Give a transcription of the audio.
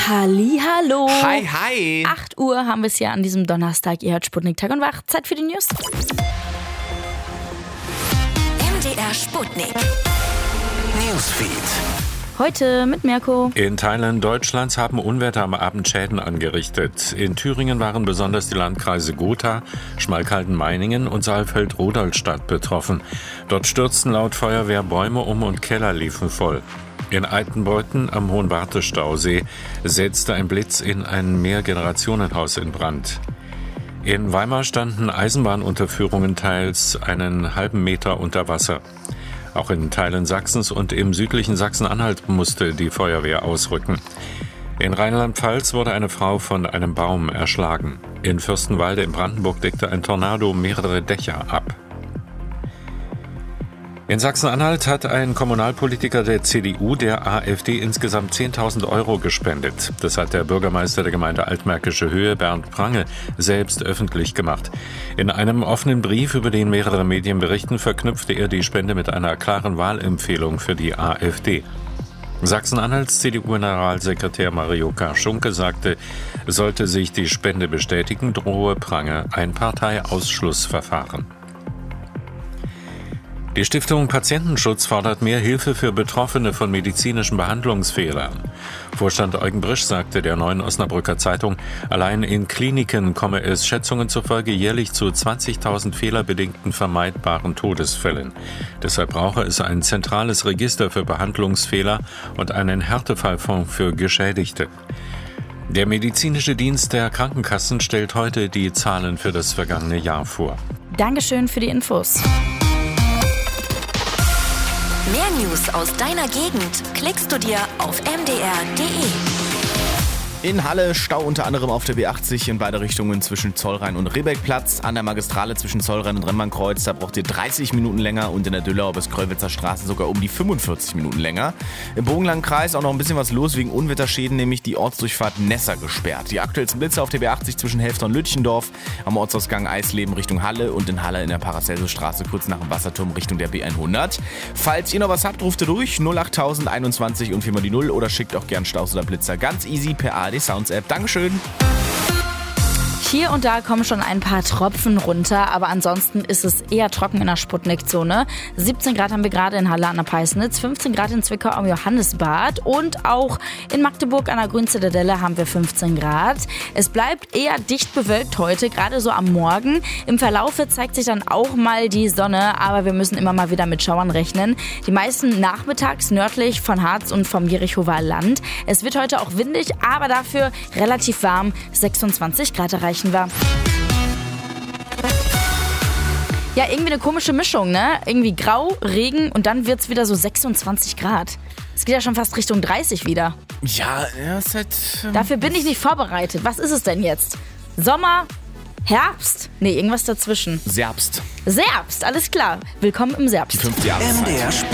Hallihallo. Hi, hi. 8 Uhr haben wir es hier an diesem Donnerstag. Ihr hört Sputnik Tag und Wach. Zeit für die News. MDR Sputnik. Newsfeed. Heute mit Mirko. In Teilen Deutschlands haben Unwetter am Abend Schäden angerichtet. In Thüringen waren besonders die Landkreise Gotha, Schmalkalden-Meiningen und Saalfeld-Rudolstadt betroffen. Dort stürzten laut Feuerwehr Bäume um und Keller liefen voll. In Altenbeuthen am Hohenwarte-Stausee setzte ein Blitz in ein Mehrgenerationenhaus in Brand. In Weimar standen Eisenbahnunterführungen teils einen halben Meter unter Wasser. Auch in Teilen Sachsens und im südlichen Sachsen-Anhalt musste die Feuerwehr ausrücken. In Rheinland-Pfalz wurde eine Frau von einem Baum erschlagen. In Fürstenwalde in Brandenburg deckte ein Tornado mehrere Dächer ab. In Sachsen-Anhalt hat ein Kommunalpolitiker der CDU der AfD insgesamt 10.000 Euro gespendet. Das hat der Bürgermeister der Gemeinde Altmärkische Höhe, Bernd Prange, selbst öffentlich gemacht. In einem offenen Brief, über den mehrere Medien berichten, verknüpfte er die Spende mit einer klaren Wahlempfehlung für die AfD. Sachsen-Anhalts CDU-Generalsekretär Mario K. Schunke sagte, sollte sich die Spende bestätigen, drohe Prange ein Parteiausschlussverfahren. Die Stiftung Patientenschutz fordert mehr Hilfe für Betroffene von medizinischen Behandlungsfehlern. Vorstand Eugen Brisch sagte der Neuen Osnabrücker Zeitung, allein in Kliniken komme es Schätzungen zufolge jährlich zu 20.000 fehlerbedingten vermeidbaren Todesfällen. Deshalb brauche es ein zentrales Register für Behandlungsfehler und einen Härtefallfonds für Geschädigte. Der medizinische Dienst der Krankenkassen stellt heute die Zahlen für das vergangene Jahr vor. Dankeschön für die Infos. Mehr News aus deiner Gegend klickst du dir auf mdr.de. In Halle Stau unter anderem auf der B80 in beide Richtungen zwischen Zollrhein und Rehbeckplatz. An der Magistrale zwischen Zollrhein und Rennbahnkreuz, da braucht ihr 30 Minuten länger und in der Düllau bis Kröllwitzer Straße sogar um die 45 Minuten länger. Im Bogenlandkreis auch noch ein bisschen was los wegen Unwetterschäden, nämlich die Ortsdurchfahrt Nessa gesperrt. Die aktuellsten Blitze auf der B80 zwischen Helfter und Lütchendorf, am Ortsausgang Eisleben Richtung Halle und in Halle in der Paracelsus-Straße kurz nach dem Wasserturm Richtung der B100. Falls ihr noch was habt, ruft ihr durch 08000 21 und 4 mal die 0 oder schickt auch gern Staus oder Blitzer ganz easy per ARD Sounds App. Dankeschön. Hier und da kommen schon ein paar Tropfen runter, aber ansonsten ist es eher trocken in der Sputnik-Zone. 17 Grad haben wir gerade in Halle an der Peisnitz, 15 Grad in Zwickau am Johannisbad und auch in Magdeburg an der Grünzitadelle haben wir 15 Grad. Es bleibt eher dicht bewölkt heute, gerade so am Morgen. Im Verlaufe zeigt sich dann auch mal die Sonne, aber wir müssen immer mal wieder mit Schauern rechnen. Die meisten nachmittags nördlich von Harz und vom Jerichower Land. Es wird heute auch windig, aber dafür relativ warm, 26 Grad erreichen wir. Ja, irgendwie eine komische Mischung, ne? Irgendwie grau, Regen und dann wird's wieder so 26 Grad. Es geht ja schon fast Richtung 30 wieder. Ja, ist halt... Dafür bin ich nicht vorbereitet. Was ist es denn jetzt? Sommer? Herbst? Nee, irgendwas dazwischen. Serbst. Serbst, alles klar. Willkommen im Serbst. Die 5. Jahreszeit. MDR